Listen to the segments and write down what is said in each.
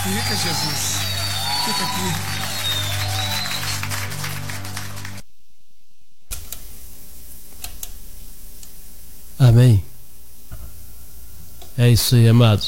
Fica, Jesus. Fica aqui. Amém. É isso aí, amados.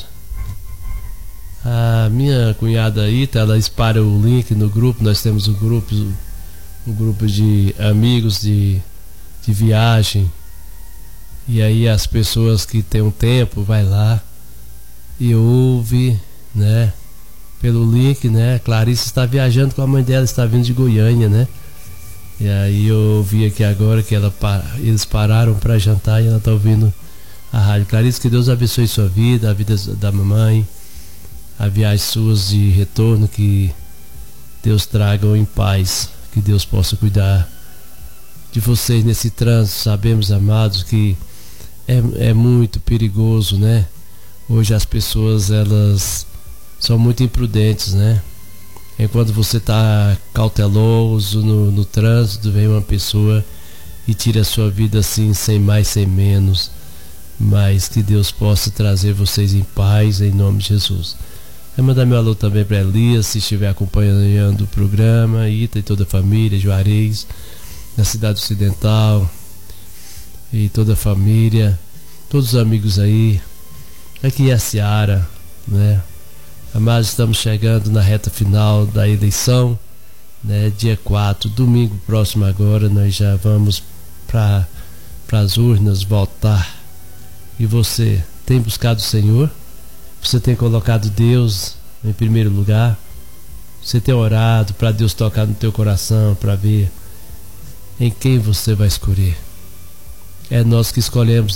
A minha cunhada Ita, ela espalha o link no grupo. Nós temos um grupo de amigos de viagem. E aí as pessoas que têm um tempo vai lá e ouve, né? Pelo link, né? Clarice está viajando com a mãe dela, está vindo de Goiânia, né? E aí eu vi aqui agora que eles pararam para jantar e ela está ouvindo a rádio. Clarice, que Deus abençoe sua vida, a vida da mamãe, a viagem suas de retorno, que Deus traga em paz, que Deus possa cuidar de vocês nesse trânsito. Sabemos, amados, que é muito perigoso, né? Hoje as pessoas, elas são muito imprudentes, né? Enquanto você está cauteloso no trânsito, vem uma pessoa e tira a sua vida assim, sem mais, sem menos. Mas que Deus possa trazer vocês em paz, em nome de Jesus. Quero mandar meu alô também para Elias, se estiver acompanhando o programa, Ita e toda a família, Juarez, na cidade ocidental, e toda a família, todos os amigos aí. Aqui é a Seara, né? Amados, estamos chegando na reta final da eleição, né? Dia 4, domingo próximo agora, nós já vamos para as urnas votar. E você tem buscado o Senhor? Você tem colocado Deus em primeiro lugar? Você tem orado para Deus tocar no teu coração, para ver em quem você vai escolher? É nós que escolhemos